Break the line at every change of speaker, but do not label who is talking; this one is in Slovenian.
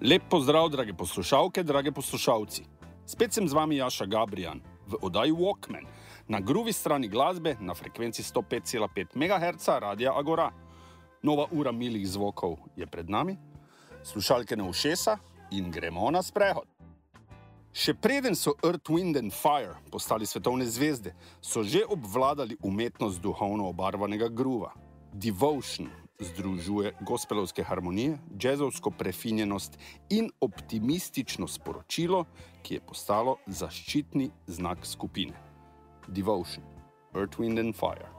Lep pozdrav, drage poslušalke, drage poslušalci. Spet sem z vami Jaša Gabrijan v oddaji Walkman, na groovy strani glasbe na frekvenci 105,5 MHz Radia Agora. Nova ura milih zvokov je pred nami, slušalke na ušesa in gremo na sprehod. Še preden so Earth, Wind and Fire postali svetovne zvezde, so že obvladali umetnost duhovno obarvanega groova. Devotion združuje gospelovske harmonije, džezovsko prefinjenost in optimistično sporočilo, ki je postalo zaščitni znak skupine. Devotion, Earth, Wind and Fire.